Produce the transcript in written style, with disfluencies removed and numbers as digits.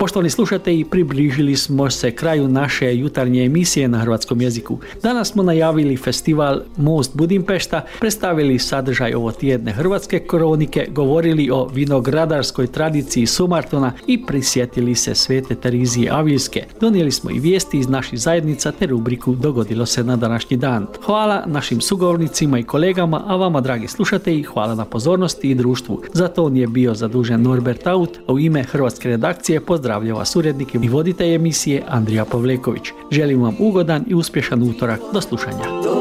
Poštovani slušatelji, približili smo se kraju naše jutarnje emisije na hrvatskom jeziku. Danas smo najavili festival Most Budimpešta, predstavili sadržaj ovotjedne hrvatske kronike, govorili o vinogradarskoj tradiciji Sumartona i prisjetili se Svete Terizije Aviljske. Donijeli smo i vijesti iz naših zajednica te rubriku Dogodilo se na današnji dan. Hvala našim sugovornicima i kolegama, a vama, dragi slušatelji, hvala na pozornosti i društvu. Za to je bio zadužen Norbert Aut, a u ime hrvatske redakcije pozdravlja vas urednik i voditelj emisije Andrija Pavleković. Želim vam ugodan i uspješan utorak. Do slušanja.